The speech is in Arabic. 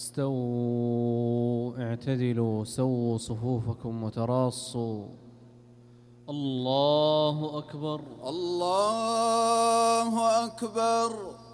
استووا اعتدلوا سووا صفوفكم وتراصوا. الله أكبر الله أكبر.